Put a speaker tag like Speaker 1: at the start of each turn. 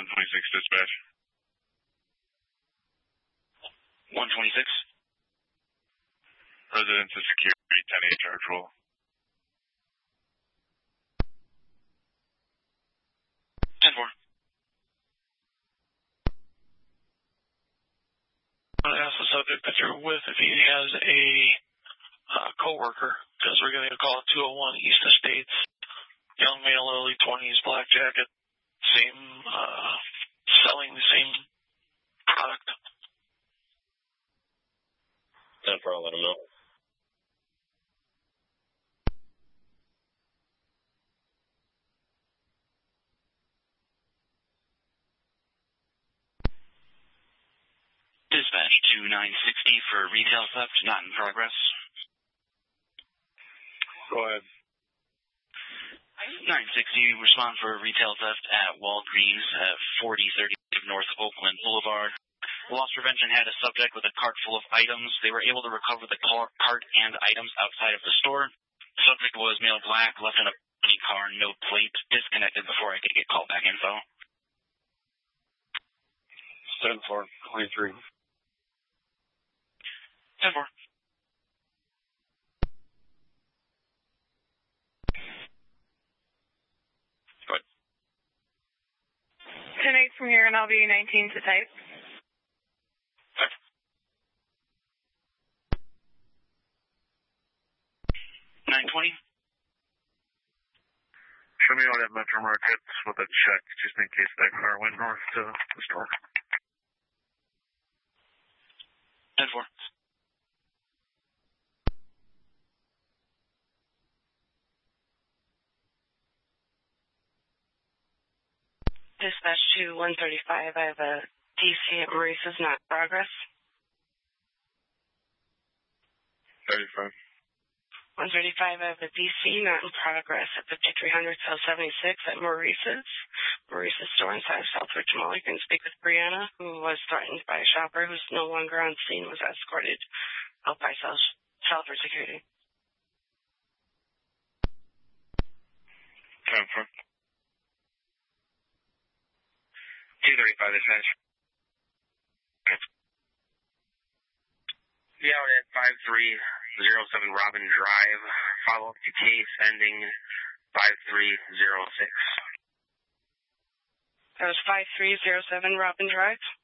Speaker 1: 126 dispatch.
Speaker 2: 126.
Speaker 1: Residence of security, 10-8 charge roll.
Speaker 2: 10-4.
Speaker 3: I'm going to ask the subject that you're with if he has a co-worker, because we're going to call it 201 East Estates. Young male, early 20s, black jacket, selling the same product.
Speaker 4: 10-4, I'll let him know.
Speaker 2: Dispatch to 960 for retail theft, not in progress.
Speaker 1: Go ahead.
Speaker 2: 960, respond for retail theft at Walgreens at 4030 North Oakland Boulevard. Loss prevention had a subject with a cart full of items. They were able to recover the cart and items outside of the store. The subject was male black, left in a car, no plate, disconnected before I could get call back info.
Speaker 1: 10-4, 23.
Speaker 2: 10-4. Go ahead.
Speaker 5: 10-8 from here, and I'll be 19 to type.
Speaker 2: 920.
Speaker 1: Show me all that Metro Market with a check, just in case that car went north to the store.
Speaker 2: 10-4.
Speaker 6: Dispatch to 135. I have a DC at Maurice's, not progress.
Speaker 1: 35.
Speaker 6: 135. I have a DC, not in progress at 5300 South 76 at Maurice's. Maurice's store inside of Southbridge Mall. You can speak with Brianna, who was threatened by a shopper who's no longer on scene, was escorted out by Southbridge security.
Speaker 1: 10-4.
Speaker 7: 235 dispatch. Be out at 5307 Robin Drive. Follow up to case ending 5306.
Speaker 6: That was 5307 Robin Drive.